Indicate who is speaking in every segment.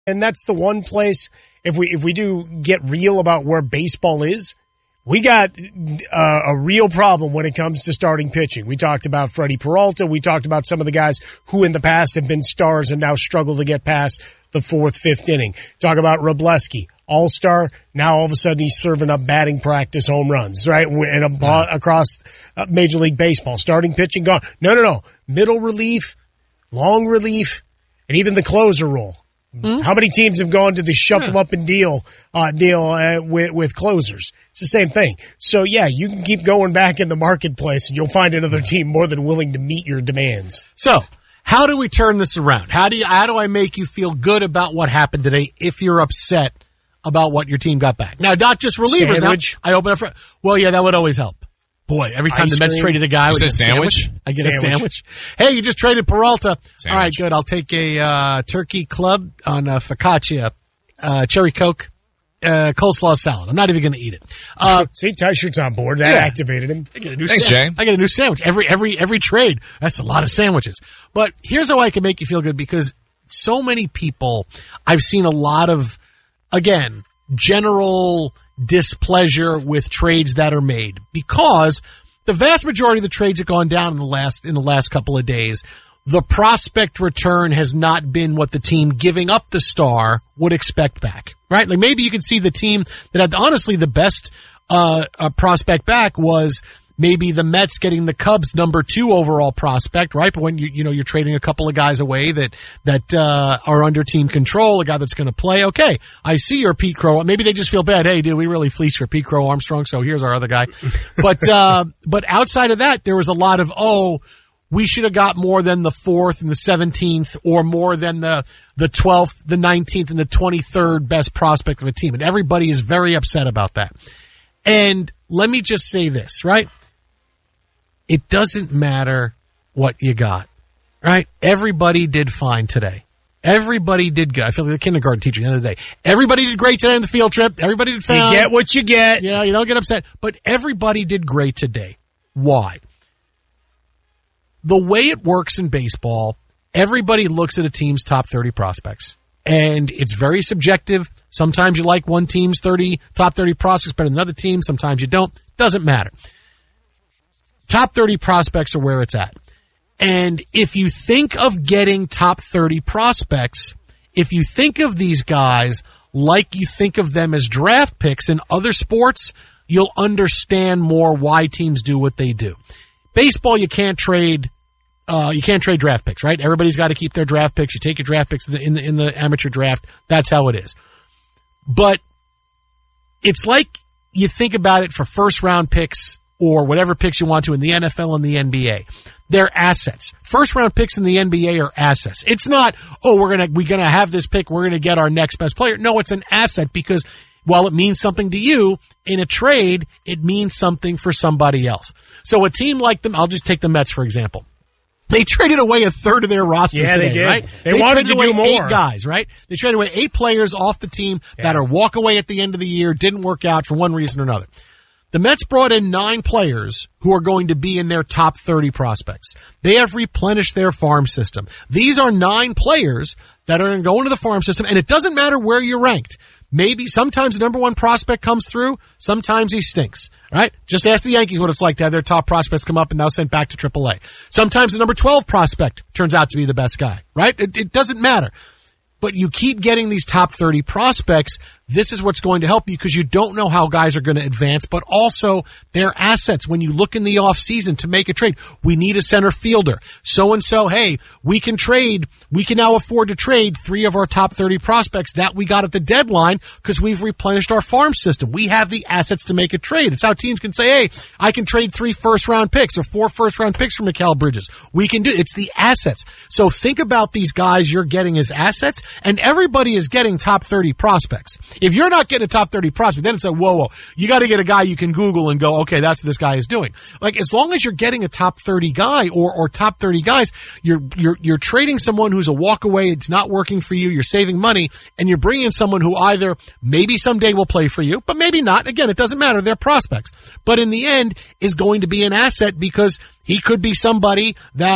Speaker 1: And that's the one place, if we do get real about where baseball is, we got a real problem when it comes to starting pitching. We talked about Freddie Peralta. We talked about some of the guys who in the past have been stars and now struggle to get past the fourth, fifth inning. Talk about Wrobleski, all-star. Now all of a sudden he's serving up batting practice home runs, right? And across Major League Baseball. Starting pitching gone. No. Middle relief, long relief, and even the closer role. Mm-hmm. How many teams have gone to the shuffle up and deal with closers? It's the same thing. So, yeah, you can keep going back in the marketplace, and you'll find another team more than willing to meet your demands.
Speaker 2: So, how do we turn this around? How do I make you feel good about what happened today if you're upset about what your team got back? Now, not just relievers.
Speaker 1: Sandwich.
Speaker 2: Now, I open up for, well, yeah, that would always help. Boy, every time the Mets traded a guy, I would get a sandwich. I get a sandwich. Hey, you just traded Peralta. Sandwich. All right, good. I'll take a turkey club on focaccia, cherry Coke, coleslaw salad. I'm not even going to eat it.
Speaker 1: See, Tyshert's on board. That activated him.
Speaker 2: I get a new Jay. I get a new sandwich. Every trade. That's a lot of sandwiches. But here's how I can make you feel good, because so many people, I've seen a lot of, again, general displeasure with trades that are made, because the vast majority of the trades have gone down in the last couple of days. The prospect return has not been what the team giving up the star would expect back, right? Like maybe you could see the team that had honestly the best prospect back was maybe the Mets getting the Cubs number 2 overall prospect, right? But when you're trading a couple of guys away that are under team control, a guy that's going to play. Okay, I see your Pete Crow. Maybe they just feel bad. Hey, dude, we really fleeced your Pete Crow Armstrong, so here's our other guy. But outside of that, there was a lot of we should have got more than the 4th and the 17th, or more than the 12th, the 19th, and the 23rd best prospect of a team, and everybody is very upset about that. And let me just say this, right? It doesn't matter what you got, right? Everybody did fine today. Everybody did good. I feel like a kindergarten teacher the other day. Everybody did great today on the field trip. Everybody did fine.
Speaker 1: You get what you get.
Speaker 2: You don't get upset. But everybody did great today. Why? The way it works in baseball, everybody looks at a team's top 30 prospects. And it's very subjective. Sometimes you like one team's top 30 prospects better than another team. Sometimes you don't. Doesn't matter. Top 30 prospects are where it's at. And if you think of getting top 30 prospects, if you think of these guys like you think of them as draft picks in other sports, you'll understand more why teams do what they do. Baseball, you can't trade draft picks, right? Everybody's got to keep their draft picks. You take your draft picks in the amateur draft. That's how it is. But it's like you think about it for first round picks or whatever picks you want to in the NFL and the NBA. They're assets. First round picks in the NBA are assets. It's not, we're gonna have this pick, we're gonna get our next best player. No, it's an asset, because while it means something to you, in a trade, it means something for somebody else. So a team like them, I'll just take the Mets for example. They traded away a third of their roster today,
Speaker 1: they did.
Speaker 2: right?
Speaker 1: They wanted to do more.
Speaker 2: 8 guys, right? They traded away 8 players off the team that are walk away at the end of the year, didn't work out for one reason or another. The Mets brought in 9 players who are going to be in their top 30 prospects. They have replenished their farm system. These are 9 players that are going to go into the farm system, and it doesn't matter where you're ranked. Maybe sometimes the number 1 prospect comes through, sometimes he stinks, right? Just ask the Yankees what it's like to have their top prospects come up and now sent back to AAA. Sometimes the number 12 prospect turns out to be the best guy, right? It doesn't matter. But you keep getting these top 30 prospects. This is what's going to help you, because you don't know how guys are going to advance, but also their assets. When you look in the off season to make a trade, we need a center fielder. So-and-so, hey, we can now afford to trade 3 of our top 30 prospects that we got at the deadline because we've replenished our farm system. We have the assets to make a trade. It's how teams can say, hey, I can trade 3 first-round picks or 4 first-round picks for Mikal Bridges. We can do it. It's the assets. So think about these guys you're getting as assets, and everybody is getting top 30 prospects. If you're not getting a top 30 prospect, then it's a whoa. You got to get a guy you can Google and go, okay, that's what this guy is doing. Like, as long as you're getting a top 30 guy or top 30 guys, you're trading someone who's a walk away. It's not working for you. You're saving money, and you're bringing in someone who either maybe someday will play for you, but maybe not. Again, it doesn't matter. They're prospects, but in the end is going to be an asset, because he could be somebody that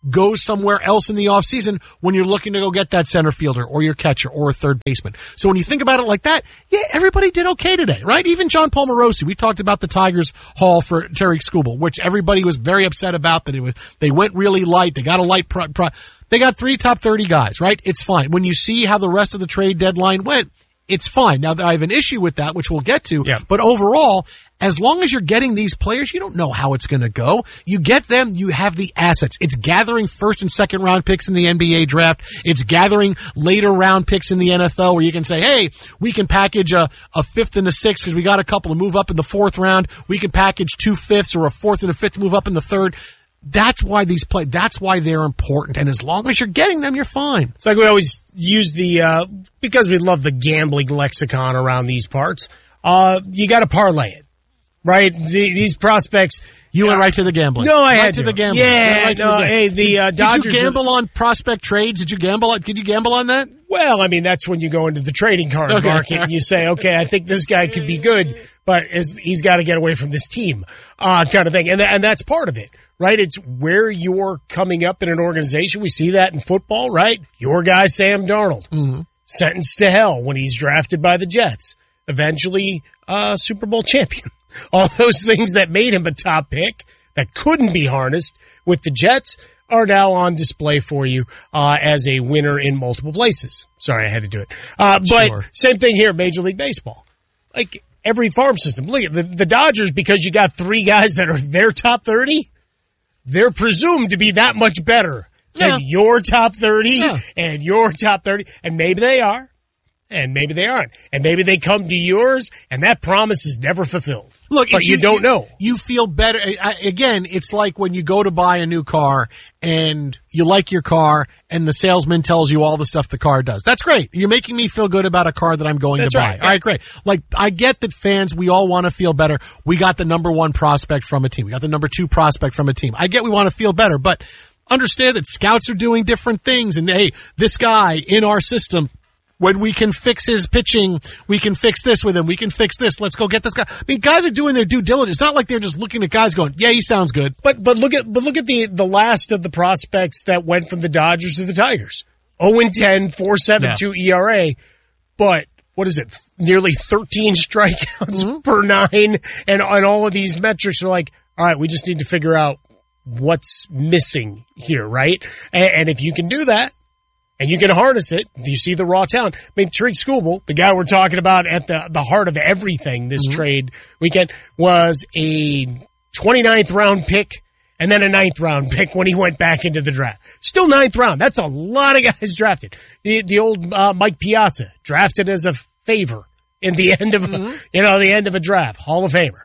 Speaker 2: goes somewhere else in the offseason when you're looking to go get that center fielder or your catcher or a third baseman. So when you think about it like that, yeah, everybody did okay today, right? Even John Paul Morosi. We talked about the Tigers haul for Tariq Skubal, which everybody was very upset about, that they went really light. They got a light they got 3 top 30 guys, right? It's fine. When you see how the rest of the trade deadline went, it's fine. Now, I have an issue with that, which we'll get to.
Speaker 1: Yeah.
Speaker 2: But overall, as long as you're getting these players, you don't know how it's going to go. You get them, you have the assets. It's gathering first and second round picks in the NBA draft. It's gathering later round picks in the NFL where you can say, hey, we can package a 5th and a 6th because we got a couple to move up in the 4th round. We can package 2 5ths or a 4th and a 5th to move up in the 3rd. That's why that's why they're important. And as long as you're getting them, you're fine.
Speaker 1: It's like we always use because we love the gambling lexicon around these parts, you got to parlay it, right? These prospects.
Speaker 2: You went right to the gambling.
Speaker 1: No, I
Speaker 2: right
Speaker 1: had
Speaker 2: to the gambling.
Speaker 1: Yeah,
Speaker 2: right
Speaker 1: no, hey, the Dodgers.
Speaker 2: Did you gamble on prospect trades? Did you gamble on that?
Speaker 1: Well, I mean, that's when you go into the trading card market and you say, okay, I think this guy could be good, but he's got to get away from this team, kind of thing. And that's part of it, right? It's where you're coming up in an organization. We see that in football, right? Your guy, Sam Darnold, sentenced to hell when he's drafted by the Jets, eventually Super Bowl champion. All those things that made him a top pick that couldn't be harnessed with the Jets are now on display for you as a winner in multiple places. Sorry, I had to do it. But
Speaker 2: Sure.
Speaker 1: Same thing here, Major League Baseball. Like every farm system. Look at the Dodgers, because you got 3 guys that are their top 30, they're presumed to be that much better than your top 30 and your top 30. And maybe they are. And maybe they aren't. And maybe they come to yours, and that promise is never fulfilled.
Speaker 2: Look,
Speaker 1: but you don't know.
Speaker 2: You feel better. Again, it's like when you go to buy a new car, and you like your car, and the salesman tells you all the stuff the car does. That's great. You're making me feel good about a car that I'm going to buy.
Speaker 1: Right.
Speaker 2: All right, great. Like, I get that fans, we all want to feel better. We got the number 1 prospect from a team. We got the number 2 prospect from a team. I get we want to feel better, but understand that scouts are doing different things, and hey, this guy in our system, when we can fix his pitching, we can fix this with him. We can fix this. Let's go get this guy. I mean, guys are doing their due diligence. It's not like they're just looking at guys going, yeah, he sounds good.
Speaker 1: But look at the last of the prospects that went from the Dodgers to the Tigers. 0-10, 4.72 ERA. But what is it? Nearly 13 strikeouts per 9, and all of these metrics are like, all right, we just need to figure out what's missing here, right? And if you can do that, and you can harness it, you see the raw talent. I mean, Tariq Skubal, the guy we're talking about at the heart of everything this trade weekend, was a 29th round pick and then a 9th round pick when he went back into the draft. Still 9th round. That's a lot of guys drafted. The old Mike Piazza, drafted as a favor in the end of the end of a draft. Hall of Famer.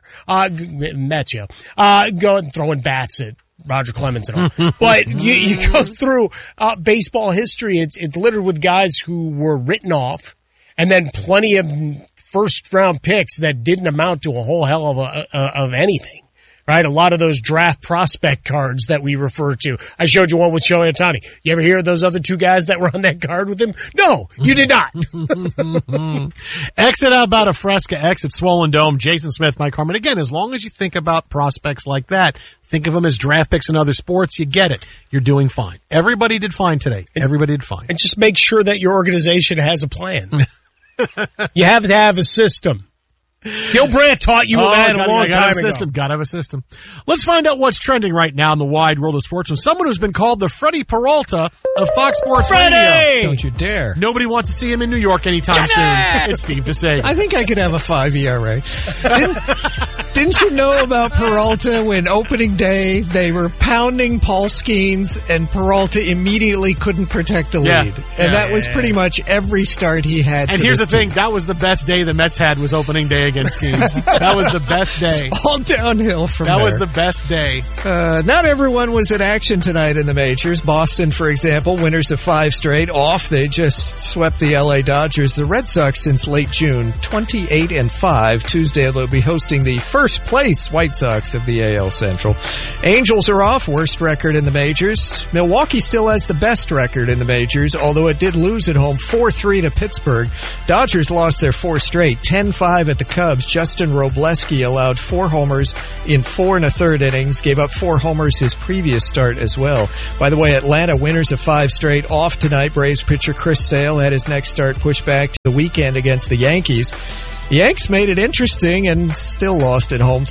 Speaker 1: Metio. Going throwing bats at Roger Clemens and all. But you go through baseball history, it's littered with guys who were written off, and then plenty of first-round picks that didn't amount to a whole hell of anything. Right? A lot of those draft prospect cards that we refer to. I showed you one with Shohei Ohtani. You ever hear of those other 2 guys that were on that card with him? No, you did not.
Speaker 2: Exit out about a Fresca, exit Swollen Dome, Jason Smith, Mike Harmon. Again, as long as you think about prospects like that, think of them as draft picks in other sports, you get it. You're doing fine. Everybody did fine today. Everybody did fine.
Speaker 1: And just make sure that your organization has a plan. You have to have a system. Gil Brandt taught you that a long time ago.
Speaker 2: Gotta have a system. Let's find out what's trending right now in the wide world of sports with someone who's been called the Freddie Peralta of Fox Sports Radio.
Speaker 3: Don't you dare.
Speaker 2: Nobody wants to see him in New York anytime soon. It's Steve DeSager.
Speaker 3: I think I could have a 5 ERA. Didn't you know about Peralta when opening day they were pounding Paul Skeens and Peralta immediately couldn't protect the lead? That was pretty much every start he had.
Speaker 2: And here's the thing, that was the best day the Mets had was opening day against Skeens. That was the best day.
Speaker 3: It's all downhill from there.
Speaker 2: That was the best day.
Speaker 3: Not everyone was in action tonight in the majors. Boston, for example, winners of 5 straight off. They just swept the LA Dodgers. The Red Sox since late June, 28-5. Tuesday they'll be hosting the first first place White Sox of the AL Central. Angels are off, worst record in the majors. Milwaukee still has the best record in the majors, although it did lose at home 4-3 to Pittsburgh. Dodgers lost their 4 straight, 10-5 at the Cubs. Justin Robleski allowed 4 homers in 4 1/3 innings, gave up 4 homers his previous start as well. By the way, Atlanta winners of 5 straight, off tonight. Braves pitcher Chris Sale had his next start pushed back to the weekend against the Yankees. The Yanks made it interesting and still lost at home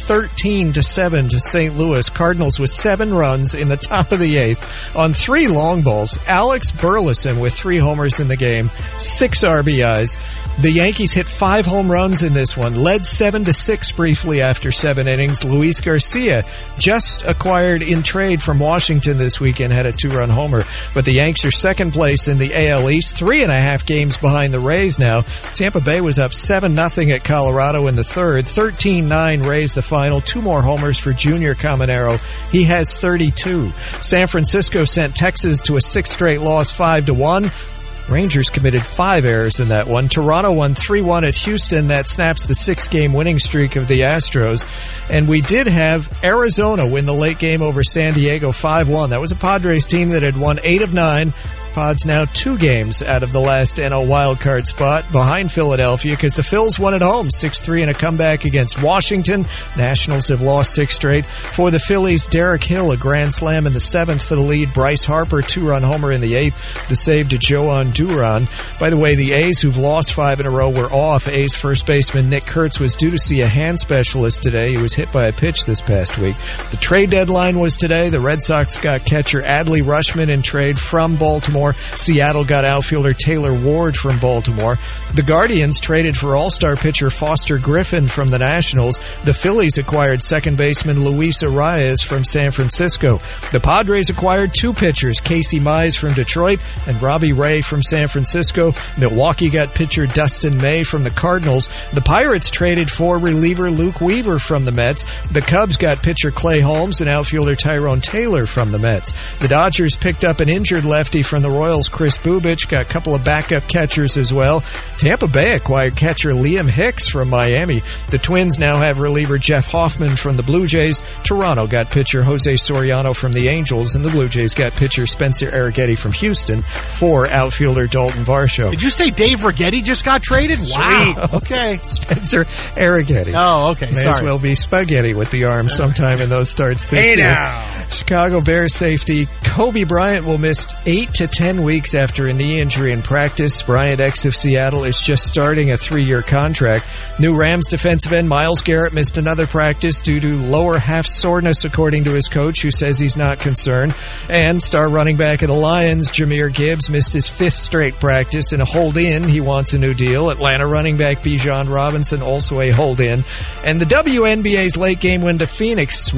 Speaker 3: 13-7 to St. Louis. Cardinals with 7 runs in the top of the 8th on 3 long balls. Alex Burleson with 3 homers in the game, 6 RBIs. The Yankees hit 5 home runs in this one, led 7-6 briefly after 7 innings. Luis Garcia, just acquired in trade from Washington this weekend, had a 2-run homer. But the Yanks are second place in the AL East, 3.5 games behind the Rays now. Tampa Bay was up 7-0 at Colorado in the third. 13-9 Rays the final. 2 more homers for Junior Caminero. He has 32. San Francisco sent Texas to a 6th straight loss, 5-1. Rangers committed 5 errors in that one. Toronto won 3-1 at Houston. That snaps the 6-game winning streak of the Astros. And we did have Arizona win the late game over San Diego 5-1. That was a Padres team that had won 8 of 9. Pods now 2 games out of the last NL wildcard spot behind Philadelphia because the Phils won at home 6-3 in a comeback against Washington. Nationals have lost 6 straight. For the Phillies, Derek Hill, a grand slam in the 7th for the lead. Bryce Harper, 2-run homer in the 8th. The save to Joan Duran. By the way, the A's, who've lost 5 in a row, were off. A's first baseman Nick Kurtz was due to see a hand specialist today. He was hit by a pitch this past week. The trade deadline was today. The Red Sox got catcher Adley Rutschman in trade from Baltimore. Seattle got outfielder Taylor Ward from Baltimore. The Guardians traded for all-star pitcher Foster Griffin from the Nationals. The Phillies acquired second baseman Luis Arias from San Francisco. The Padres acquired 2 pitchers, Casey Mize from Detroit and Robbie Ray from San Francisco. Milwaukee got pitcher Dustin May from the Cardinals. The Pirates traded for reliever Luke Weaver from the Mets. The Cubs got pitcher Clay Holmes and outfielder Tyrone Taylor from the Mets. The Dodgers picked up an injured lefty from the Royals, Chris Bubich, got a couple of backup catchers as well. Tampa Bay acquired catcher Liam Hicks from Miami. The Twins now have reliever Jeff Hoffman from the Blue Jays. Toronto got pitcher Jose Soriano from the Angels, and the Blue Jays got pitcher Spencer Arrighetti from Houston for outfielder Dalton Varsho.
Speaker 2: Did you say Dave Righetti just got traded? Wow. Okay.
Speaker 3: Spencer Arrighetti.
Speaker 2: Oh, okay.
Speaker 3: May as well be spaghetti with the arm sometime in those starts this year. Chicago Bears safety Kobe Bryant will miss 8 to 10 weeks after a knee injury in practice. Bryant, ex of Seattle, is just starting a 3-year contract. New Rams defensive end Myles Garrett missed another practice due to lower half soreness, according to his coach, who says he's not concerned. And star running back of the Lions, Jahmyr Gibbs, missed his 5th straight practice in a hold-in. He wants a new deal. Atlanta running back Bijan Robinson, also a hold-in. And the WNBA's late game win to Phoenix,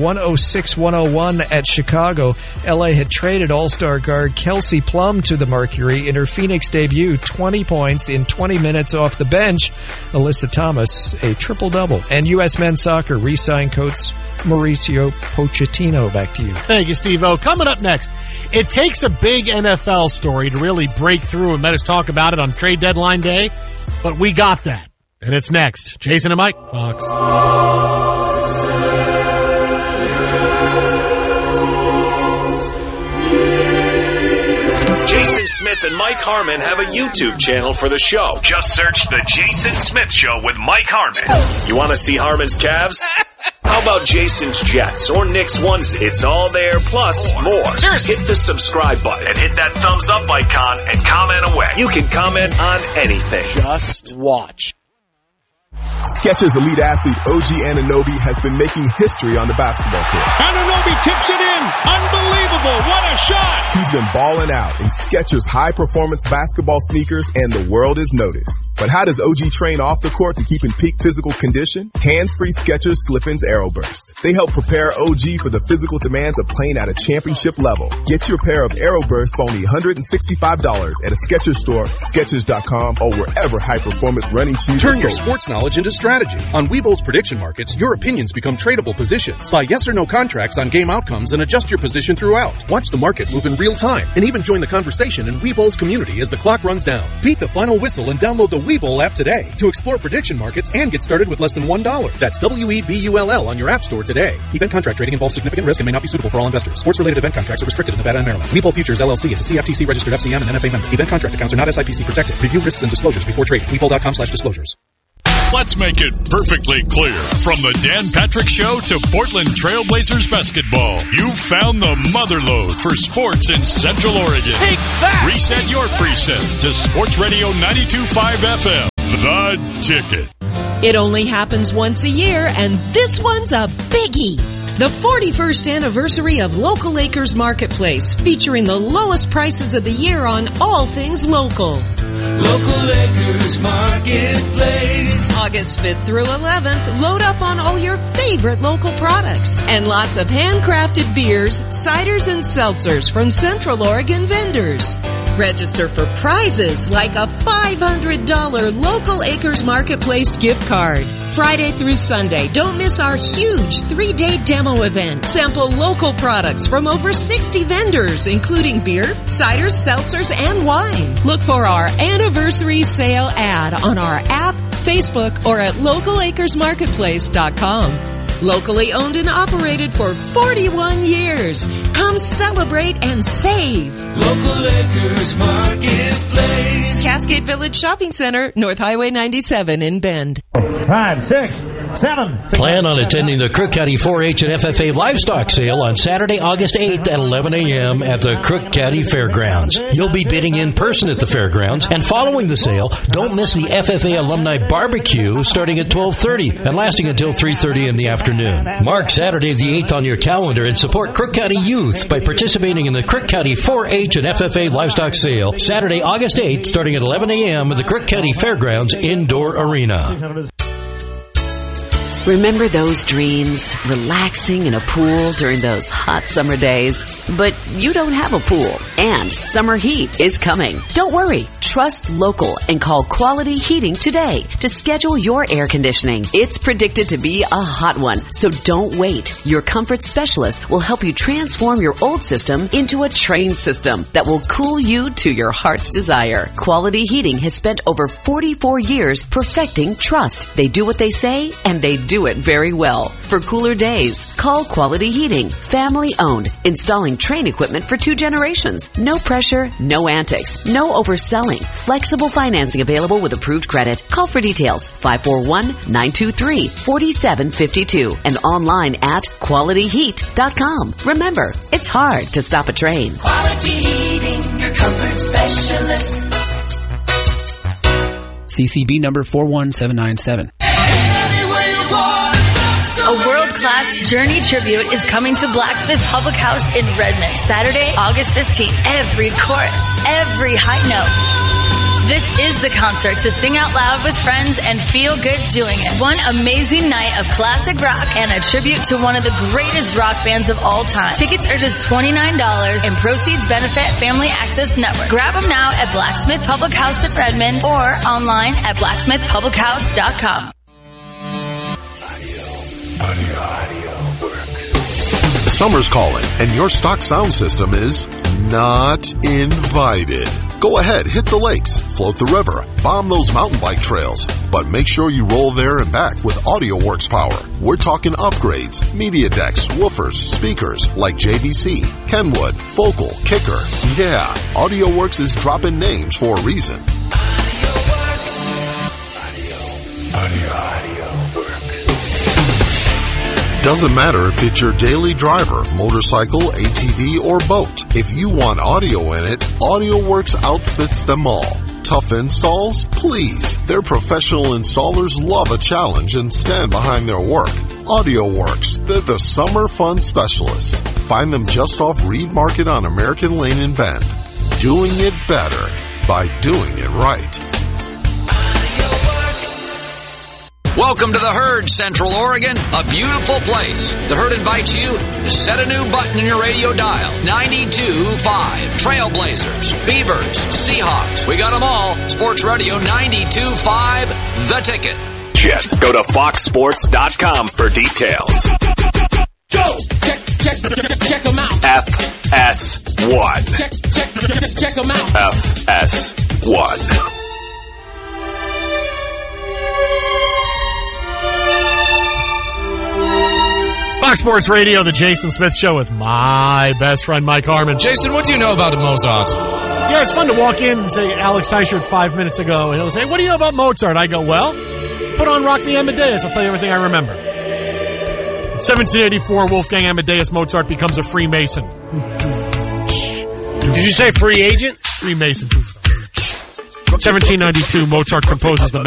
Speaker 3: 106-101 at Chicago. LA had traded all-star guard Kelsey Plum to the Mercury in her Phoenix debut, 20 points in 20 minutes off the bench. Alyssa Thomas, a triple-double. And U.S. men's soccer re-signed coach Mauricio Pochettino. Back to you.
Speaker 2: Thank you, Steve-O. Coming up next, it takes a big NFL story to really break through and let us talk about it on trade deadline day, but we got that. And it's next. Jason and Mike, Fox.
Speaker 4: Jason Smith and Mike Harmon have a YouTube channel for the show. Just search The Jason Smith Show with Mike Harmon. You want to see Harmon's calves? How about Jason's Jets or Nick's onesie? It's all there, plus more. Seriously. Hit the subscribe button and hit that thumbs up icon and comment away. You can comment on anything. Just watch.
Speaker 5: Skechers elite athlete OG Anunoby has been making history on the basketball court.
Speaker 6: Anunoby tips it in. Unbelievable. What a shot.
Speaker 5: He's been balling out in Skechers high-performance basketball sneakers, and the world has noticed. But how does OG train off the court to keep in peak physical condition? Hands-free Skechers Slip-ins Aeroburst. They help prepare OG for the physical demands of playing at a championship level. Get your pair of Aeroburst for only $165 at a Skechers store, Skechers.com, or wherever high-performance running shoes are sold.
Speaker 7: Turn your sports knowledge knowledge into strategy. On Webull's prediction markets, your opinions become tradable positions. Buy yes or no contracts on game outcomes and adjust your position throughout. Watch the market move in real time and even join the conversation in Webull's community as the clock runs down. Beat the final whistle and download the Webull app today to explore prediction markets and get started with less than $1. That's WEBULL on your app store today. Event contract trading involves significant risk and may not be suitable for all investors. Sports-related event contracts are restricted in Nevada and Maryland. Webull Futures LLC is a CFTC registered FCM and NFA member. Event contract accounts are not SIPC protected. Review risks and disclosures before trading. Webull.com/disclosures.
Speaker 8: Let's make it perfectly clear. From the Dan Patrick Show to Portland Trailblazers basketball, you found the motherlode for sports in Central Oregon.
Speaker 6: Take that!
Speaker 8: Reset your preset to Sports Radio 92.5 FM. The Ticket.
Speaker 9: It only happens once a year, and this one's a biggie. The 41st anniversary of Local Acres Marketplace, featuring the lowest prices of the year on all things local.
Speaker 10: Local Acres Marketplace.
Speaker 9: August 5th through 11th, load up on all your favorite local products and lots of handcrafted beers, ciders, and seltzers from Central Oregon vendors. Register for prizes like a $500 Local Acres Marketplace gift card. Friday through Sunday, don't miss our huge 3-day demo event. Sample local products from over 60 vendors, including beer, ciders, seltzers, and wine. Look for our anniversary sale ad on our app, Facebook, or at localacresmarketplace.com. Locally owned and operated for 41 years. Come celebrate and save.
Speaker 10: Local Acres Marketplace.
Speaker 9: Cascade Village Shopping Center, North Highway 97 in Bend.
Speaker 6: 5, 6, 7.
Speaker 11: Plan on attending the Crook County 4-H and FFA Livestock Sale on Saturday, August 8th at 11 a.m. at the Crook County Fairgrounds. You'll be bidding in person at the fairgrounds, and following the sale, don't miss the FFA Alumni Barbecue starting at 12:30 and lasting until 3:30 in the afternoon. Mark Saturday the 8th on your calendar and support Crook County youth by participating in the Crook County 4-H and FFA Livestock Sale Saturday, August 8th starting at 11 a.m. at the Crook County Fairgrounds Indoor Arena.
Speaker 12: Remember those dreams, relaxing in a pool during those hot summer days? But you don't have a pool, and summer heat is coming. Don't worry. Trust local and call Quality Heating today to schedule your air conditioning. It's predicted to be a hot one, so don't wait. Your comfort specialist will help you transform your old system into a trained system that will cool you to your heart's desire. Quality Heating has spent over 44 years perfecting trust. They do what they say, and they do it very well. For cooler days, call Quality Heating. Family owned, installing Trane equipment for 2 generations. No pressure, no antics, no overselling. Flexible financing available with approved credit. Call for details 541-923-4752 and online at qualityheat.com. Remember, it's hard to stop a Trane.
Speaker 10: Quality Heating, your comfort specialist.
Speaker 13: CCB number 41797.
Speaker 14: A world-class Journey tribute is coming to Blacksmith Public House in Redmond, Saturday, August 15th. Every chorus, every high note. This is the concert to sing out loud with friends and feel good doing it. One amazing night of classic rock and a tribute to one of the greatest rock bands of all time. Tickets are just $29 and proceeds benefit Family Access Network. Grab them now at Blacksmith Public House in Redmond or online at blacksmithpublichouse.com.
Speaker 15: Summer's calling, and your stock sound system is not invited. Go ahead, hit the lakes, float the river, bomb those mountain bike trails, but make sure you roll there and back with AudioWorks power. We're talking upgrades, media decks, woofers, speakers like JVC, Kenwood, Focal, Kicker. Yeah, AudioWorks is dropping names for a reason. Doesn't matter if it's your daily driver, motorcycle, ATV, or boat. If you want audio in it, AudioWorks outfits them all. Tough installs? Please. Their professional installers love a challenge and stand behind their work. AudioWorks. They're the summer fun specialists. Find them just off Reed Market on American Lane in Bend. Doing it better by doing it right.
Speaker 16: Welcome to the Herd, Central Oregon, a beautiful place. The Herd invites you to set a new button in your radio dial. 92.5. Trailblazers, Beavers, Seahawks. We got them all. Sports Radio 92.5, The Ticket.
Speaker 4: action. Go to foxsports.com for details.
Speaker 17: Go! Check them out.
Speaker 4: FS1.
Speaker 17: Check them out.
Speaker 4: FS1.
Speaker 2: Fox Sports Radio, the Jason Smith Show with my best friend Mike Harmon.
Speaker 18: Jason, what do you know about Mozart?
Speaker 2: Yeah, it's fun to walk in and say Alex Teichert 5 minutes ago, and he'll say, what do you know about Mozart? I go, well, put on Rock Me Amadeus. I'll tell you everything I remember. In 1784, Wolfgang Amadeus Mozart becomes a Freemason.
Speaker 1: Did you say free agent?
Speaker 2: Freemason. 1792, Mozart composes the